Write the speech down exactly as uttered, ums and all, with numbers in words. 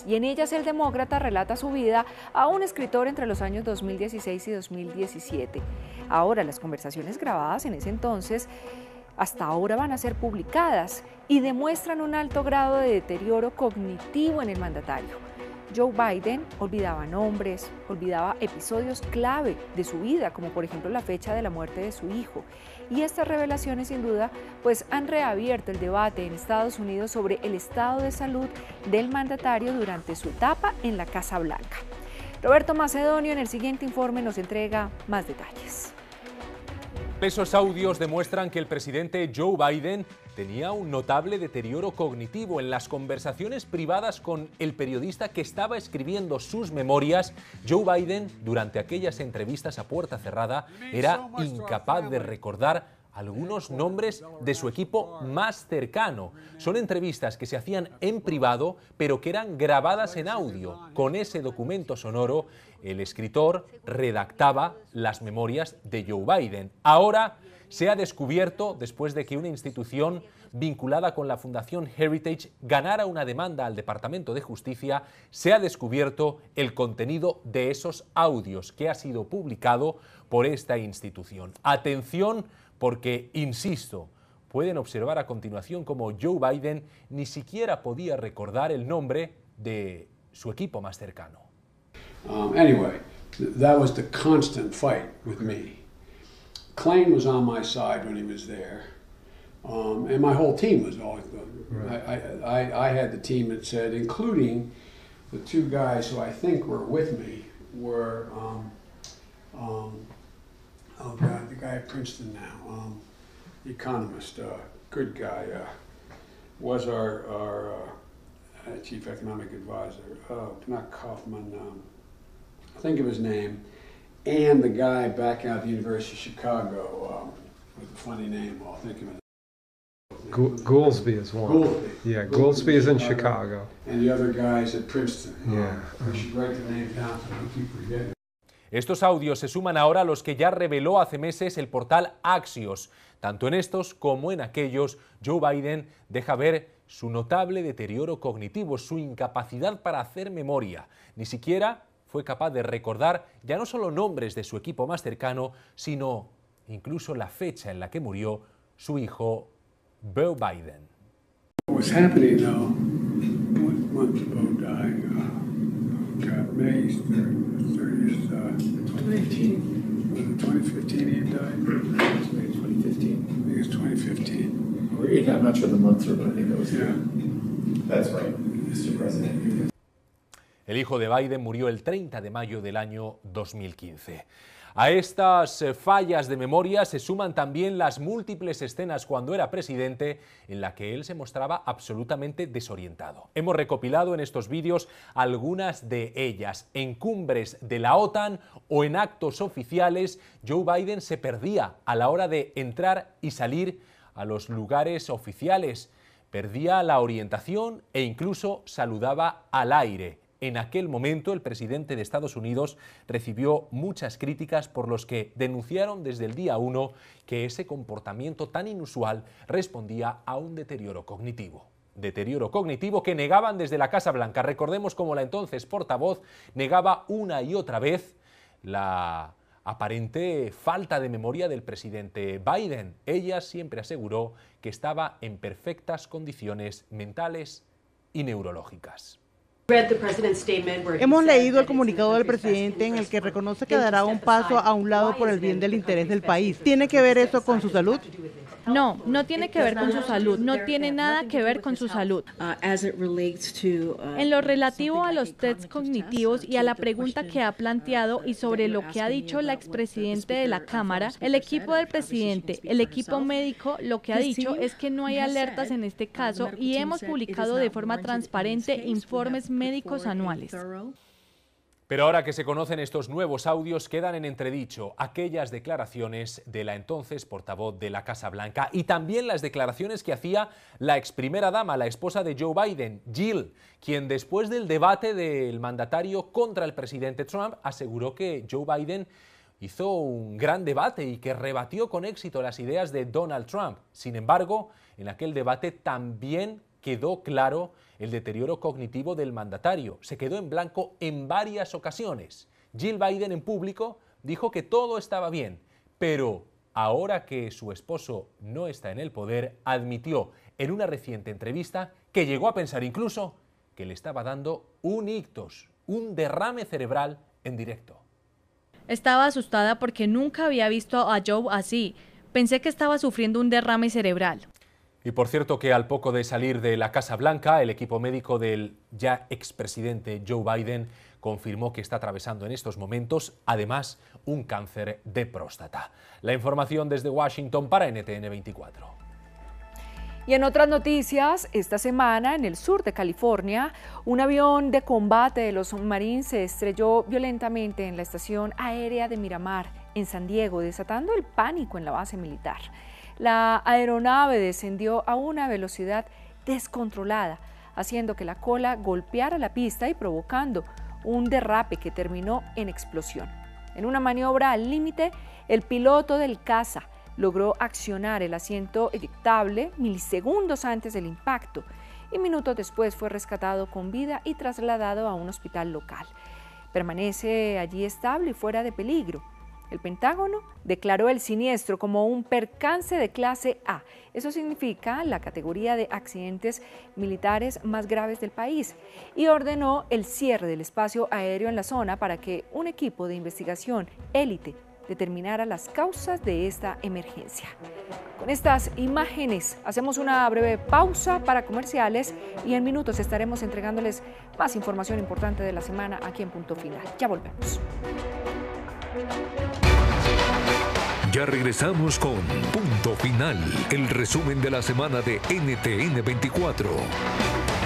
memorias, y en ellas el demócrata relata su vida a un escritor entre los años dos mil dieciséis y dos mil diecisiete. Ahora, las conversaciones grabadas en ese entonces hasta ahora van a ser publicadas y demuestran un alto grado de deterioro cognitivo en el mandatario. Joe Biden olvidaba nombres, olvidaba episodios clave de su vida, como por ejemplo la fecha de la muerte de su hijo. Y estas revelaciones, sin duda, pues han reabierto el debate en Estados Unidos sobre el estado de salud del mandatario durante su etapa en la Casa Blanca. Roberto Macedonio en el siguiente informe nos entrega más detalles. Esos audios demuestran que el presidente Joe Biden tenía un notable deterioro cognitivo. En las conversaciones privadas con el periodista que estaba escribiendo sus memorias, Joe Biden, durante aquellas entrevistas a puerta cerrada, era incapaz de recordar algunos nombres de su equipo más cercano. Son entrevistas que se hacían en privado, pero que eran grabadas en audio. Con ese documento sonoro, el escritor redactaba las memorias de Joe Biden. Ahora se ha descubierto, después de que una institución vinculada con la Fundación Heritage ganara una demanda al Departamento de Justicia, se ha descubierto el contenido de esos audios que ha sido publicado por esta institución. Atención, porque, insisto, pueden observar a continuación cómo Joe Biden ni siquiera podía recordar el nombre de su equipo más cercano. Um, anyway, th that was the constant fight with me. Klain was on my side when he was there, um, and my whole team was all. Right. I, I, I had the team that said, including the two guys who I think were with me, were um, um, oh God, the guy at Princeton now, um, the economist, uh, good guy, uh, was our our uh, chief economic advisor. Uh, not Kaufman. Um, think of his name, and the guy back out at the University of Chicago um, with a funny name. I'll think of it. Goolsby is one. Goolsby. Yeah, Goolsby is in Chicago. And the other guys at Princeton. Yeah. Um, we should write the name down so I don't keep forgetting. Estos audios se suman ahora a los que ya reveló hace meses el portal Axios. Tanto en estos como en aquellos, Joe Biden deja ver su notable deterioro cognitivo, su incapacidad para hacer memoria. Ni siquiera fue capaz de recordar ya no solo nombres de su equipo más cercano, sino incluso la fecha en la que murió su hijo, Beau Biden. What was happening though, what month did Beau die? Uh, God, May thirtieth, uh, twenty fifteen. Was it twenty fifteen he died? Maybe twenty fifteen. I think it's twenty fifteen. I'm not sure the months are, but I think that was Yeah. That's right, mister President. El hijo de Biden murió el treinta de mayo del año dos mil quince. A estas fallas de memoria se suman también las múltiples escenas cuando era presidente en la que él se mostraba absolutamente desorientado. Hemos recopilado en estos vídeos algunas de ellas. En cumbres de la OTAN o en actos oficiales, Joe Biden se perdía a la hora de entrar y salir a los lugares oficiales. Perdía la orientación e incluso saludaba al aire. En aquel momento, el presidente de Estados Unidos recibió muchas críticas por los que denunciaron desde el día uno que ese comportamiento tan inusual respondía a un deterioro cognitivo. Deterioro cognitivo que negaban desde la Casa Blanca. Recordemos cómo la entonces portavoz negaba una y otra vez la aparente falta de memoria del presidente Biden. Ella siempre aseguró que estaba en perfectas condiciones mentales y neurológicas. Hemos leído el comunicado del presidente en el que reconoce que dará un paso a un lado por el bien del interés del país. ¿Tiene que ver eso con su salud? No, no tiene que ver con su salud, no tiene nada que ver con su salud. En lo relativo a los tests cognitivos y a la pregunta que ha planteado y sobre lo que ha dicho la expresidente de la Cámara, el equipo del presidente, el equipo médico, lo que ha dicho es que no hay alertas en este caso y hemos publicado de forma transparente informes médicos anuales. Pero ahora que se conocen estos nuevos audios, quedan en entredicho aquellas declaraciones de la entonces portavoz de la Casa Blanca y también las declaraciones que hacía la ex primera dama, la esposa de Joe Biden, Jill, quien después del debate del mandatario contra el presidente Trump aseguró que Joe Biden hizo un gran debate y que rebatió con éxito las ideas de Donald Trump. Sin embargo, en aquel debate también quedó claro el deterioro cognitivo del mandatario. Se quedó en blanco en varias ocasiones. Jill Biden en público dijo que todo estaba bien, pero ahora que su esposo no está en el poder, admitió en una reciente entrevista que llegó a pensar incluso que le estaba dando un ictus, un derrame cerebral en directo. Estaba asustada porque nunca había visto a Joe así. Pensé que estaba sufriendo un derrame cerebral. Y por cierto que al poco de salir de la Casa Blanca, el equipo médico del ya expresidente Joe Biden confirmó que está atravesando en estos momentos, además, un cáncer de próstata. La información desde Washington para N T N veinticuatro. Y en otras noticias, esta semana en el sur de California, un avión de combate de los Marines se estrelló violentamente en la estación aérea de Miramar, en San Diego, desatando el pánico en la base militar. La aeronave descendió a una velocidad descontrolada, haciendo que la cola golpeara la pista y provocando un derrape que terminó en explosión. En una maniobra al límite, el piloto del caza logró accionar el asiento eyectable milisegundos antes del impacto y minutos después fue rescatado con vida y trasladado a un hospital local. Permanece allí estable y fuera de peligro. El Pentágono declaró el siniestro como un percance de clase A. Eso significa la categoría de accidentes militares más graves del país y ordenó el cierre del espacio aéreo en la zona para que un equipo de investigación élite determinara las causas de esta emergencia. Con estas imágenes hacemos una breve pausa para comerciales y en minutos estaremos entregándoles más información importante de la semana aquí en Punto Final. Ya volvemos. Ya regresamos con Punto Final, el resumen de la semana de N T N veinticuatro.